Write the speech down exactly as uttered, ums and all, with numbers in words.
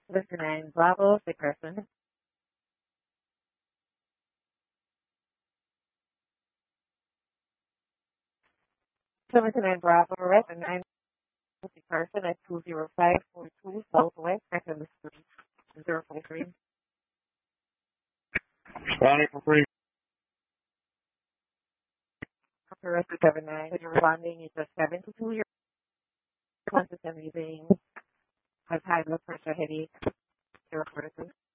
seventy-nine Bravo, the person. seventy-nine Bravo, Red, and nine the person at two zero five four two Southwest, Second Street, zero five three. Responding for free. Operator seven nine, you're responding, it's a seven to two, you're constant everything, has high blood pressure, headache, zero four two.